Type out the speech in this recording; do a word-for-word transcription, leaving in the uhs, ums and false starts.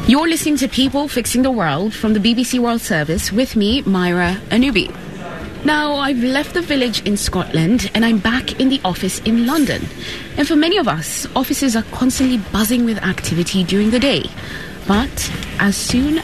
You're listening to People Fixing the World from the B B C World Service with me, Myra Anubi. Now, I've left the village in Scotland and I'm back in the office in London. And for many of us, offices are constantly buzzing with activity during the day. But as soon